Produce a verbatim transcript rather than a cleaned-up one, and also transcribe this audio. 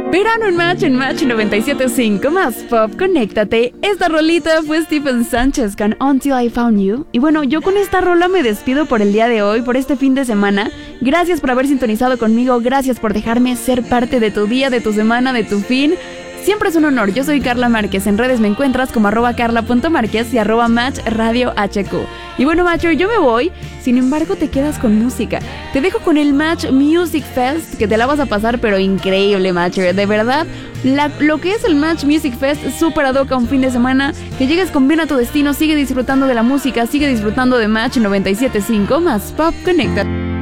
Verano en Match, en Match noventa y siete punto cinco, más pop, conéctate. Esta rolita fue Stephen Sánchez con Until I Found You. Y bueno, yo con esta rola me despido por el día de hoy, por este fin de semana. Gracias por haber sintonizado conmigo, gracias por dejarme ser parte de tu día, de tu semana, de tu fin. Siempre es un honor. Yo soy Carla Márquez. En redes me encuentras como arroba carla.márquez y arroba match radio hq. Y bueno, macho, yo me voy. Sin embargo, te quedas con música. Te dejo con el Match Music Fest, que te la vas a pasar pero increíble, macho. De verdad, la, lo que es el Match Music Fest, súper ad hoc a un fin de semana. Que llegues con bien a tu destino. Sigue disfrutando de la música. Sigue disfrutando de Match noventa y siete punto cinco, más pop, conecta.